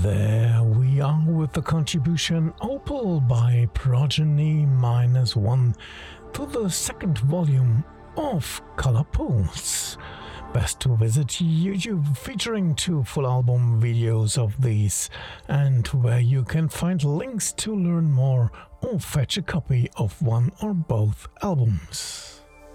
There we are with the contribution Opal by Progeny -1 to the second volume of Color Pulse. Best to visit YouTube featuring 2 full album videos of these, and where you can find links to learn more or fetch a copy of one or both albums.